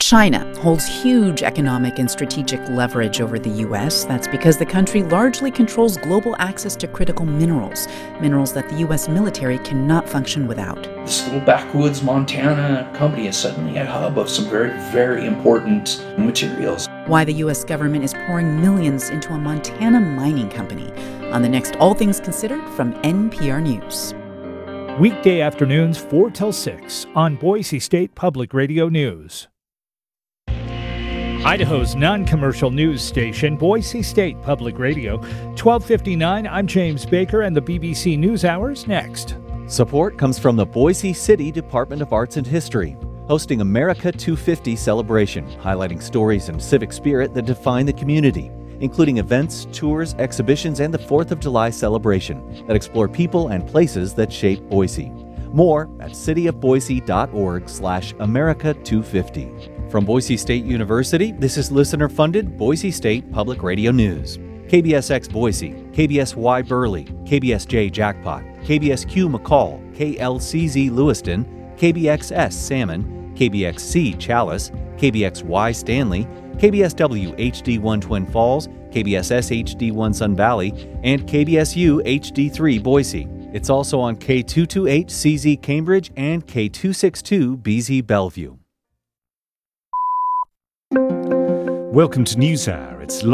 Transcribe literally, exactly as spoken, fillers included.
China holds huge economic and strategic leverage over the U S. That's because the country largely controls global access to critical minerals, minerals that the U S military cannot function without. This little backwoods Montana company is suddenly a hub of some very, very important materials. Why the U S government is pouring millions into a Montana mining company. On the next All Things Considered from N P R News. Weekday afternoons four till six on Boise State Public Radio News. Idaho's non-commercial news station, Boise State Public Radio, twelve fifty-nine. I'm James Baker, and the B B C News Hour's next. Support comes from the Boise City Department of Arts and History, hosting America two fifty celebration, highlighting stories and civic spirit that define the community, including events, tours, exhibitions, and the fourth of July celebration that explore people and places that shape Boise. More at cityofboise.org slash America 250. From Boise State University, this is listener-funded Boise State Public Radio News. K B S X Boise, K B S Y Burley, K B S J Jackpot, K B S Q McCall, K L C Z Lewiston, K B X S Salmon, K B X C Chalice, K B X Y Stanley, K B S W H D one Twin Falls, K B S S H D one Sun Valley, and K B S U H D three Boise. It's also on K two twenty-eight C Z Cambridge and K two sixty-two B Z Bellevue. Welcome to NewsHour. It's